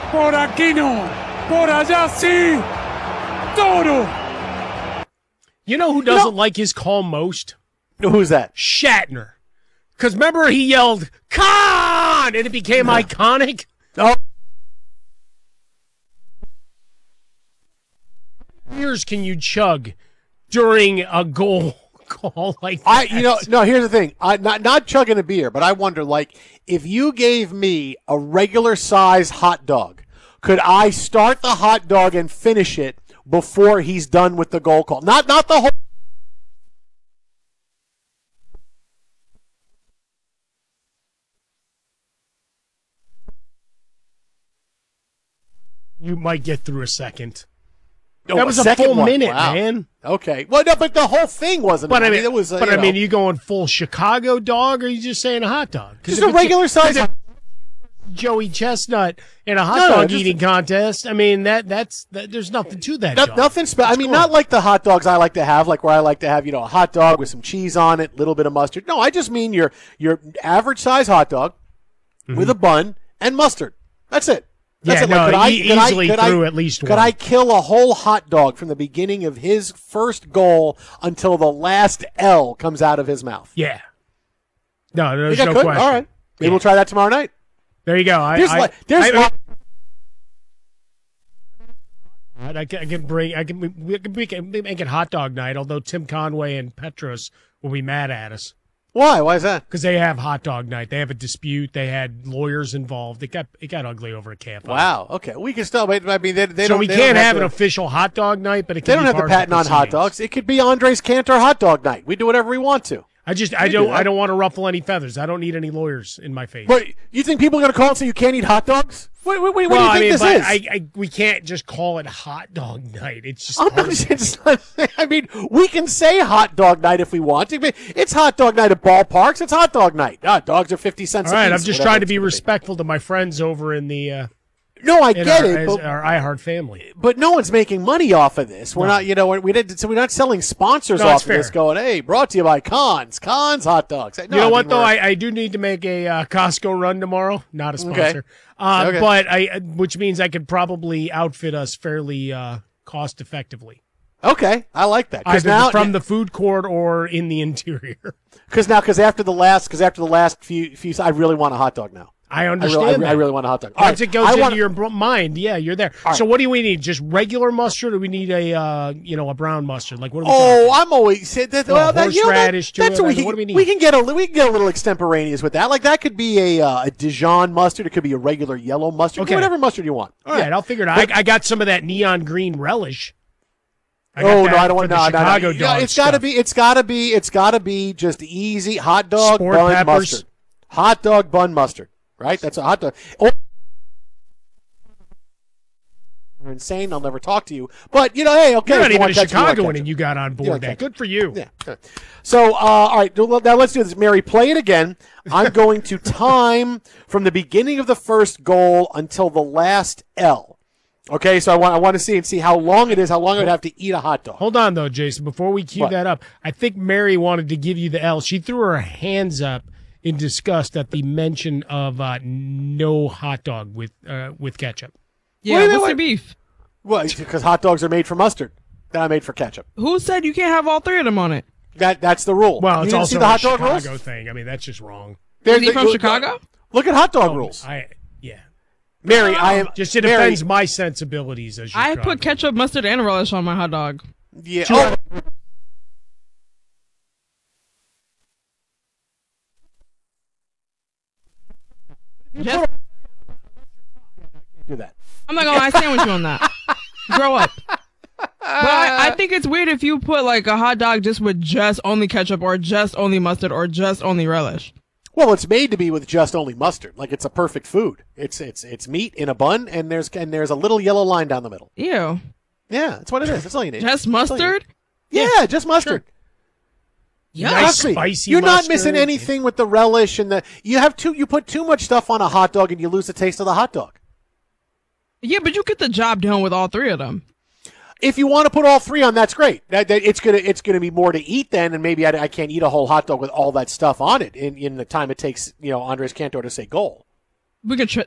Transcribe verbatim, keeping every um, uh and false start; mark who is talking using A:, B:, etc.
A: Por aquí no. Por allá sí. Todo.
B: You know who doesn't like his call most?
C: Who's that?
B: Shatner. Because remember he yelled, Khan! And it became
C: No.
B: iconic?
C: Oh.
B: Years can you chug during a goal call like that?
C: I, you know, no. Here's the thing. I not not chugging a beer, but I wonder, like, if you gave me a regular size hot dog, could I start the hot dog and finish it before he's done with the goal call? Not not the whole.
B: You might get through a second.
C: Oh,
B: that was a,
C: second
B: full
C: one.
B: minute,
C: Wow.
B: man.
C: Okay. Well, no, but the whole thing wasn't.
B: But I mean,
C: it was. Uh,
B: but
C: you
B: I mean,
C: know,
B: are you going full Chicago dog, or are you just saying a hot dog?
C: just a regular size.
B: Joey Chestnut in a hot
C: No, no,
B: dog
C: just
B: eating
C: a-
B: contest. I mean, that that's that, there's nothing to that.
C: No,
B: John.
C: nothing special. I mean,
B: cool.
C: not like the hot dogs I like to have, like where I like to have, you know, a hot dog with some cheese on it, a little bit of mustard. No, I just mean your your average size hot dog
B: Mm-hmm.
C: with a bun and mustard. That's it. That's
B: Yeah,
C: it. Like,
B: no,
C: could I,
B: e-
C: could I-
B: easily
C: could I-
B: through at least
C: Could
B: one.
C: I kill a whole hot dog from the beginning of his first goal until the last L comes out of his mouth?
B: Yeah. No,
C: You
B: there's
C: think I
B: no
C: could?
B: question.
C: All right. Maybe
B: Yeah.
C: we'll try that tomorrow night.
B: There you go. I,
C: There's
B: I,
C: li- there's
B: I,
C: li-
B: I, I can, I can bring. I can. We can, we can make it hot dog night. Although Tim Conway and Petros will be mad at us
C: Why? Why is that?
B: because they have hot dog night. They have a dispute. They had lawyers involved. It got it got ugly over a campfire.
C: Wow. Okay. We can still wait. I mean, they, they
B: so
C: don't.
B: we
C: they
B: can't
C: don't
B: have
C: to-
B: an official hot dog night, but it
C: They
B: can
C: don't
B: be
C: have the
B: part of
C: patent on hot
B: proceedings.
C: dogs. It could be Andres Cantor hot dog night. We do whatever we want to.
B: I just I
C: We do
B: don't
C: that.
B: I don't want to ruffle any feathers. I don't need any lawyers in my face.
C: But you think people are going to call and say you can't eat hot dogs? What, what, what, what
B: well,
C: do you think
B: I mean,
C: this
B: but
C: is?
B: I, I we can't just call it hot dog night. It's just
C: I'm
B: part
C: not,
B: of it.
C: it's not, I mean, we can say hot dog night if we want to. But it's hot dog night at ballparks. It's hot dog night. Ah, dogs are fifty cents
B: All right,
C: a
B: I'm
C: piece,
B: just
C: whatever
B: trying to
C: it's
B: be
C: gonna
B: respectful to my friends over in the uh,
C: No, I
B: in
C: get
B: our,
C: it,
B: as-
C: but,
B: our iHeart family.
C: but no one's making money off of this. We're
B: No.
C: not, you know, we did. So we're not selling sponsors
B: No,
C: off
B: that's
C: of this.
B: fair.
C: Going, hey, brought to you by Cons, Cons hot dogs. No,
B: You know
C: I
B: what
C: mean,
B: though?
C: we're-
B: I, I do need to make a uh, Costco run tomorrow. Not a
C: Okay.
B: sponsor, uh,
C: Okay.
B: but I which means I could probably outfit us fairly uh, cost effectively,
C: okay, I like that because
B: either
C: now
B: from the food court or in the interior.
C: because now because after the last because after the last few few I really want a hot dog now.
B: I
C: I
B: understand
C: really, I,
B: that.
C: I really want a hot dog. All
B: Once
C: right,
B: it goes
C: I
B: into
C: want-
B: your br- mind, yeah, you're there.
C: All
B: So
C: right.
B: what do we need? Just regular mustard, or we need a uh, you know a brown mustard? Like what? Are we
C: Oh,
B: talking?
C: I'm always said that.
B: Well,
C: Well, that, you know, that-
B: horseradish to
C: that's
B: it,
C: what we
B: I mean,
C: can,
B: what do we need?
C: we can get a we can get a little extemporaneous with that. Like that could be a uh, a Dijon mustard. It could be a regular yellow mustard.
B: Okay.
C: Whatever mustard you want.
B: All right, I'll figure it out. I, I got some of that neon green relish. I got
C: Oh
B: that
C: no, I don't
B: for
C: want
B: the
C: no, no,
B: Chicago
C: no. Yeah,
B: dog
C: it's got to
B: stuff.
C: be. It's got to be. It's got to be just easy hot dog
B: Sport
C: bun
B: peppers.
C: mustard. Hot dog bun mustard. Right. That's a hot dog. Or, you're insane. I'll never talk to you. But you know, hey, okay.
B: You're
C: if
B: not
C: you
B: even
C: want
B: a
C: ketchup, you want
B: Chicagoan,
C: ketchup.
B: and you got on board
C: You want
B: that.
C: ketchup.
B: Good for you.
C: Yeah. good. So, uh, all right, well, now let's do this. Mary, play it again. I'm going to time from the beginning of the first goal until the last L. Okay, so I want I want to see and see how long it is, how long I would have to eat a hot dog.
B: Hold on, though, Jason. Before we cue
C: What?
B: that up, I think Mary wanted to give you the L. She threw her hands up in disgust at the mention of uh, no hot dog with uh, with ketchup.
D: Yeah,
C: Wait, wait,
D: what's
C: wait.
D: your beef?
C: Well, it's because hot dogs are made for mustard. They're not made for ketchup.
D: Who said you can't have all three of them on it?
C: That that's the rule.
B: Well,
C: you
B: it's
C: didn't
B: also
C: see the
B: a
C: hot dog
B: Chicago
C: rules.
B: thing. I mean, that's just wrong.
C: They're-
D: Is he
C: they-
D: from
C: look-
D: Chicago?
C: Look at hot dog rules.
B: I yeah.
C: Mary, I am
B: Just it
C: Mary,
B: offends my sensibilities as
D: I
B: Chicago.
D: put ketchup, mustard, and relish on my hot dog.
C: Yeah.
B: Sure.
C: Oh,
D: Just,
C: do that.
D: I'm not gonna lie, I stand with you on that. Grow up. But I, I think it's weird if you put like a hot dog just with just only ketchup or just only mustard or just only relish.
C: Well, it's made to be with just only mustard. Like it's a perfect food. It's it's it's meat in a bun, and there's and there's a little yellow line down the middle.
D: Ew.
C: Yeah, that's what it is. That's all you need.
D: Just
C: That's all you
D: mustard?
C: need. Yeah, just mustard.
D: Yeah.
B: Nice
C: Trust me,
B: spicy
C: You're not
B: mustard.
C: missing anything with the relish and the. You have too. You put too much stuff on a hot dog, and you lose the taste of the hot dog.
D: Yeah, but you get the job done with all three of them.
C: If you want to put all three on, that's great. That, that it's gonna it's gonna be more to eat then, and maybe I, I can't eat a whole hot dog with all that stuff on it in, in the time it takes you know Andres Cantor to say goal.
D: We could tr-